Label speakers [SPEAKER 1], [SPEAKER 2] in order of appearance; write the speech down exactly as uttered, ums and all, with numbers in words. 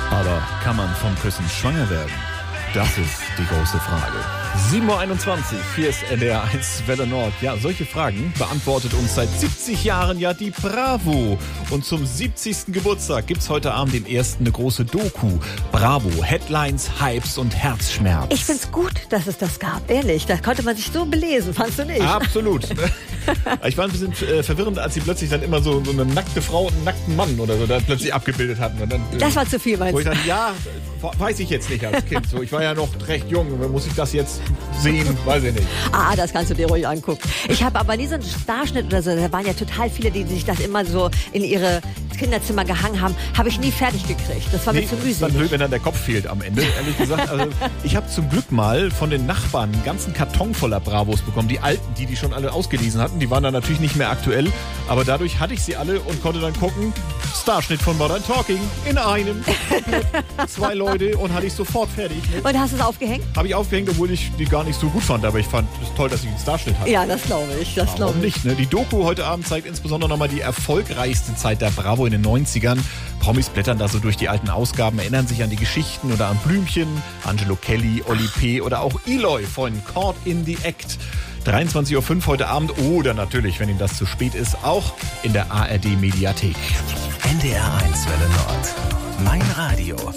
[SPEAKER 1] Aber kann man vom Küssen schwanger werden? Das ist die große Frage. sieben Uhr einundzwanzig, hier ist N D R eins Welle Nord. Ja, solche Fragen beantwortet uns seit siebzig Jahren ja die Bravo. Und zum siebzigsten Geburtstag gibt's heute Abend im ersten eine große Doku. Bravo, Headlines, Hypes und Herzschmerz.
[SPEAKER 2] Ich find's gut, dass es das gab, ehrlich. Da konnte man sich so belesen, fandst du nicht?
[SPEAKER 1] Absolut. Ich war ein bisschen äh, verwirrend, als sie plötzlich dann immer so, so eine nackte Frau und einen nackten Mann oder so da plötzlich abgebildet hatten. Und dann, äh,
[SPEAKER 2] das war zu viel, meinst du?
[SPEAKER 1] Wo ich dann, ja, weiß ich jetzt nicht als Kind. So, ich war ja noch recht jung. Muss ich das jetzt sehen? Weiß ich nicht.
[SPEAKER 2] Ah, das kannst du dir ruhig angucken. Ich habe aber nie so einen Starschnitt oder so. Da waren ja total viele, die sich das immer so in ihre Kinderzimmer gehangen haben. Habe ich nie fertig gekriegt. Das war
[SPEAKER 1] nee,
[SPEAKER 2] mir zu
[SPEAKER 1] mühsam.
[SPEAKER 2] mühselig.
[SPEAKER 1] Dann blöd, wenn dann der Kopf fehlt am Ende, ehrlich gesagt. Also, ich habe zum Glück mal von den Nachbarn einen ganzen Karton voller Bravos bekommen. Die alten, die die schon alle ausgelesen hatten, die waren dann natürlich nicht mehr aktuell. Aber dadurch hatte ich sie alle und konnte dann gucken, Starschnitt von Modern Talking in einem. Zwei Leute und hatte ich sofort fertig. Ne?
[SPEAKER 2] Und hast du es aufgehängt?
[SPEAKER 1] Habe ich aufgehängt, obwohl ich die gar nicht so gut fand. Aber ich fand es toll, dass ich einen Starschnitt hatte.
[SPEAKER 2] Ja, das glaube ich. Das glaube ich.
[SPEAKER 1] nicht. Ne? Die Doku heute Abend zeigt insbesondere nochmal die erfolgreichste Zeit der Bravo in den neunzigern. Promis blättern da so durch die alten Ausgaben, erinnern sich an die Geschichten oder an Blümchen, Angelo Kelly, Oli P. oder auch Eloy von Caught in the Act. dreiundzwanzig Uhr fünf heute Abend oder natürlich, wenn Ihnen das zu spät ist, auch in der A R D Mediathek.
[SPEAKER 3] N D R eins Welle Nord. Mein Radio.